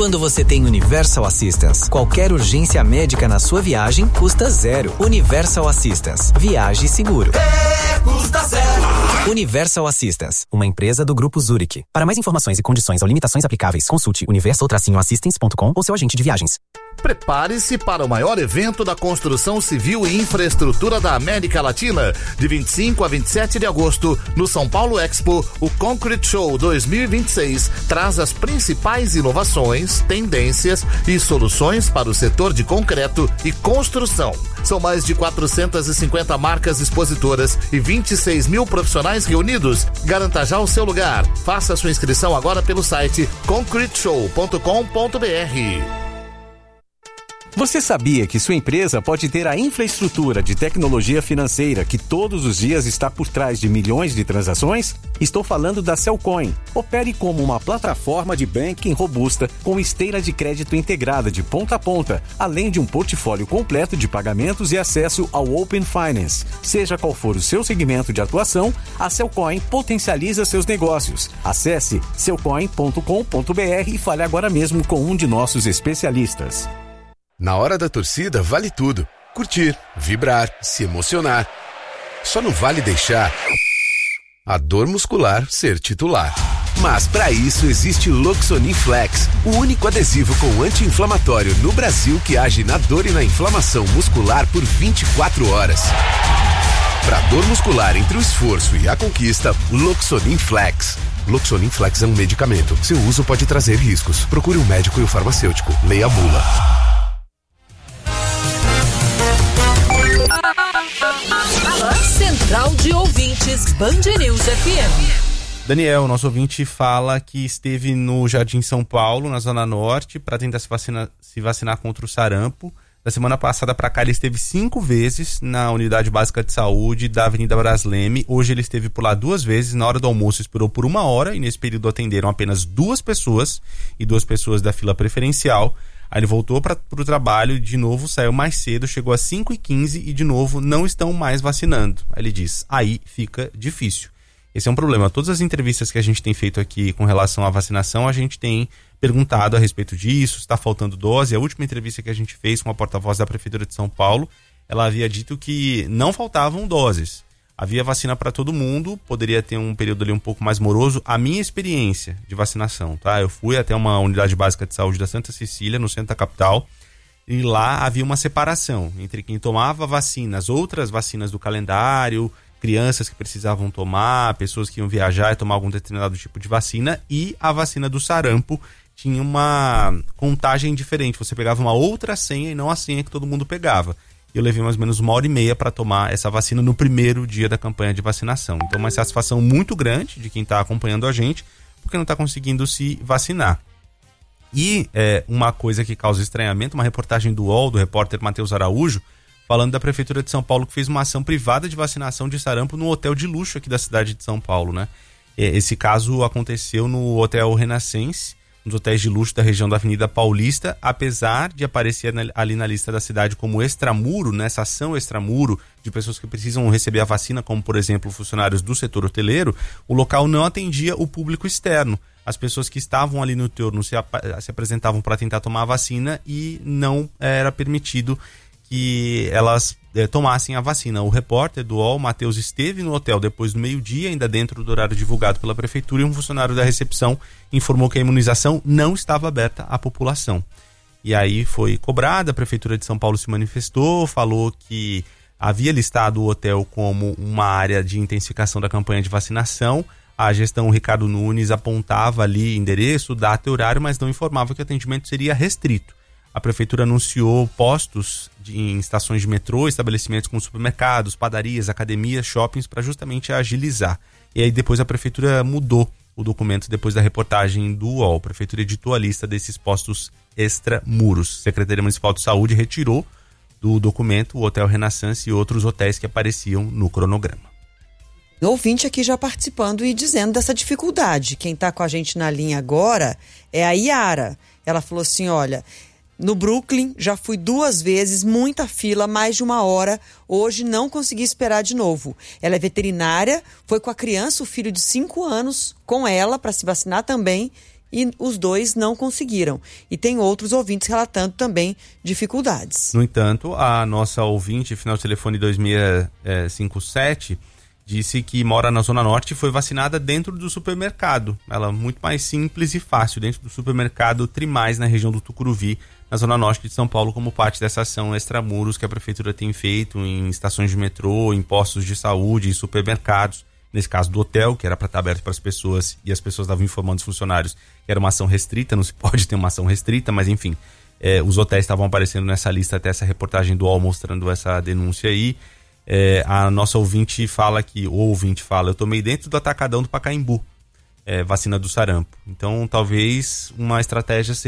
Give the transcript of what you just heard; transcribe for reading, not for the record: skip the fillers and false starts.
Quando você tem Universal Assistance, qualquer urgência médica na sua viagem custa zero. Universal Assistance. Viaje seguro. Custa zero. Universal Assistance, uma empresa do Grupo Zurich. Para mais informações e condições ou limitações aplicáveis, consulte universal-assistance.com ou seu agente de viagens. Prepare-se para o maior evento da construção civil e infraestrutura da América Latina, de 25 a 27 de agosto, no São Paulo Expo. O Concrete Show 2026 traz as principais inovações, tendências e soluções para o setor de concreto e construção. São mais de 450 marcas expositoras e 26 mil profissionais reunidos. Garanta já o seu lugar. Faça sua inscrição agora pelo site concreteshow.com.br. Você sabia que sua empresa pode ter a infraestrutura de tecnologia financeira que todos os dias está por trás de milhões de transações? Estou falando da Cellcoin. Opere como uma plataforma de banking robusta com esteira de crédito integrada de ponta a ponta, além de um portfólio completo de pagamentos e acesso ao Open Finance. Seja qual for o seu segmento de atuação, a Cellcoin potencializa seus negócios. Acesse cellcoin.com.br e fale agora mesmo com um de nossos especialistas. Na hora da torcida, vale tudo. Curtir, vibrar, se emocionar. Só não vale deixar a dor muscular ser titular. Mas para isso existe o Loxonin Flex, o único adesivo com anti-inflamatório no Brasil que age na dor e na inflamação muscular por 24 horas. Para dor muscular entre o esforço e a conquista, o Loxonin Flex. Loxonin Flex é um medicamento. Seu uso pode trazer riscos. Procure um médico e o farmacêutico. Leia a bula. Central de Ouvintes, Band News FM. Daniel, nosso ouvinte, fala que esteve no Jardim São Paulo, na Zona Norte, para tentar se vacinar contra o sarampo. Da semana passada para cá, ele esteve 5 vezes na Unidade Básica de Saúde da Avenida Brasleme. Hoje ele esteve por lá 2 vezes. Na hora do almoço esperou por 1 hora e nesse período atenderam apenas 2 pessoas e 2 pessoas da fila preferencial. Aí ele voltou para o trabalho, de novo saiu mais cedo, chegou às 5h15 e de novo não estão mais vacinando. Aí ele diz, aí fica difícil. Esse é um problema. Todas as entrevistas que a gente tem feito aqui com relação à vacinação, a gente tem perguntado a respeito disso, está faltando dose. A última entrevista que a gente fez com a porta-voz da Prefeitura de São Paulo, ela havia dito que não faltavam doses. Havia vacina para todo mundo, poderia ter um período ali um pouco mais moroso. A minha experiência de vacinação, tá? Eu fui até uma unidade básica de saúde da Santa Cecília, no centro da capital, e lá havia uma separação entre quem tomava vacina, as outras vacinas do calendário, crianças que precisavam tomar, pessoas que iam viajar e tomar algum determinado tipo de vacina, e a vacina do sarampo tinha uma contagem diferente. Você pegava uma outra senha e não a senha que todo mundo pegava. Eu levei mais ou menos 1h30 para tomar essa vacina no primeiro dia da campanha de vacinação. Então, uma satisfação muito grande de quem está acompanhando a gente, porque não está conseguindo se vacinar. E uma coisa que causa estranhamento, uma reportagem do UOL, do repórter Matheus Araújo, falando da Prefeitura de São Paulo, que fez uma ação privada de vacinação de sarampo no hotel de luxo aqui da cidade de São Paulo, né? Esse caso aconteceu no Hotel Renascense, nos hotéis de luxo da região da Avenida Paulista, apesar de aparecer ali na lista da cidade como extramuro, nessa ação extramuro de pessoas que precisam receber a vacina, como por exemplo funcionários do setor hoteleiro, o local não atendia o público externo. As pessoas que estavam ali no turno se apresentavam para tentar tomar a vacina e não era permitido que elas tomassem a vacina. O repórter do UOL, Matheus, esteve no hotel depois do meio-dia, ainda dentro do horário divulgado pela prefeitura, e um funcionário da recepção informou que a imunização não estava aberta à população. E aí foi cobrada, a Prefeitura de São Paulo se manifestou, falou que havia listado o hotel como uma área de intensificação da campanha de vacinação. A gestão Ricardo Nunes apontava ali endereço, data e horário, mas não informava que o atendimento seria restrito. A prefeitura anunciou postos em estações de metrô, estabelecimentos como supermercados, padarias, academias, shoppings, para justamente agilizar. E aí depois a prefeitura mudou o documento depois da reportagem do UOL. A prefeitura editou a lista desses postos extramuros. A Secretaria Municipal de Saúde retirou do documento o Hotel Renascense e outros hotéis que apareciam no cronograma. O ouvinte aqui já participando e dizendo dessa dificuldade. Quem está com a gente na linha agora é a Yara. Ela falou assim, olha... No Brooklyn, já fui 2 vezes, muita fila, mais de 1 hora. Hoje não consegui esperar de novo. Ela é veterinária, foi com a criança, o filho de 5 anos, com ela, para se vacinar também. e os 2 não conseguiram. E tem outros ouvintes relatando também dificuldades. No entanto, a nossa ouvinte, final de telefone 2657, disse que mora na Zona Norte e foi vacinada dentro do supermercado. Ela muito mais simples e fácil, dentro do supermercado Trimais, na região do Tucuruvi, na Zona Norte de São Paulo, como parte dessa ação extramuros que a Prefeitura tem feito em estações de metrô, em postos de saúde, em supermercados. Nesse caso do hotel, que era para estar aberto para as pessoas, e as pessoas estavam informando os funcionários que era uma ação restrita, não se pode ter uma ação restrita, mas enfim, os hotéis estavam aparecendo nessa lista, até essa reportagem do UOL mostrando essa denúncia aí. A nossa ouvinte fala eu tomei dentro do Atacadão do Pacaembu, vacina do sarampo. Então talvez uma estratégia seja